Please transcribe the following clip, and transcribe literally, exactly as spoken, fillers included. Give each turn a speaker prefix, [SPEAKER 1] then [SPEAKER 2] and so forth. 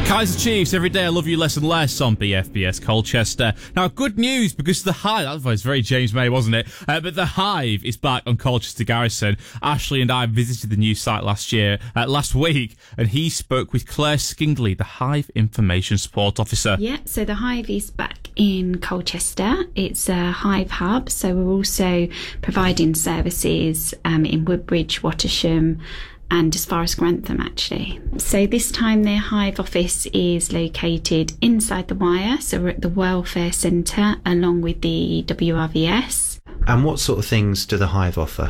[SPEAKER 1] Kaiser Chiefs, every day I love you less and less on B F B S Colchester. Now, good news, because the Hive, that was very James May, wasn't it? Uh, but the Hive is back on Colchester Garrison. Ashley and I visited the new site last year, uh, last week, and he spoke with Claire Skingley, the Hive Information Support Officer.
[SPEAKER 2] Yeah, so the Hive is back in Colchester. It's a Hive hub, so we're also providing services um, in Woodbridge, Wattisham, and as far as Grantham, actually. So this time their Hive office is located inside the Wire, so we're at the Welfare Centre along with the W R V S.
[SPEAKER 3] And what sort of things do the Hive offer?